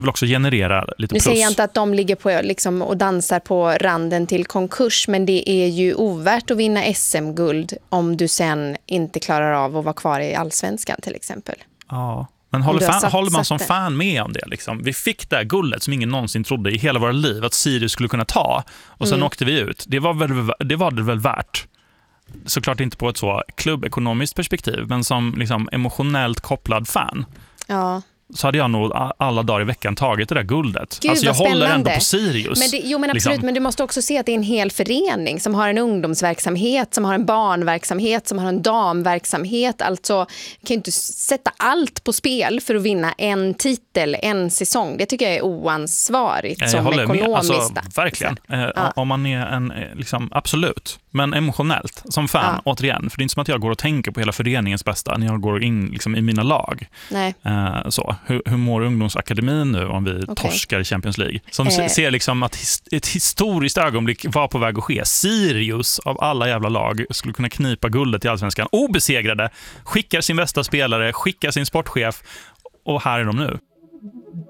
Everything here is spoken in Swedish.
vill också generera lite plus. Nu säger jag inte att de ligger på, liksom, och dansar på randen till konkurs, men det är ju ovärt att vinna SM-guld om du sen inte klarar av att vara kvar i Allsvenskan till exempel. Ja, men håller man som fan med om det? Liksom? Vi fick det här guldet som ingen någonsin trodde i hela våra liv att Sirius skulle kunna ta, och sen åkte vi ut. Det var det väl värt. Såklart inte på ett så klubbekonomiskt perspektiv, men som liksom emotionellt kopplad fan. Ja. Så hade jag nog alla dagar i veckan tagit det där guldet. Gud, alltså jag vad håller ändå spännande. på Sirius. Men absolut, liksom. men du måste också se att det är en hel förening som har en ungdomsverksamhet, som har en barnverksamhet, som har en damverksamhet. Alltså kan ju inte sätta allt på spel för att vinna en titel, en säsong. Det tycker jag är oansvarigt som ekonomiskt. Alltså, verkligen. Om man är en, liksom, absolut. Men emotionellt, som fan, återigen. För det är inte som att jag går och tänker på hela föreningens bästa när jag går in liksom, i mina lag. Nej. Så. Hur mår ungdomsakademin nu om vi torskar i Champions League? Som ser liksom att ett historiskt ögonblick var på väg att ske. Sirius av alla jävla lag skulle kunna knipa guldet i Allsvenskan. Obesegrade, skickar sin bästa spelare, skickar sin sportchef, och här är de nu.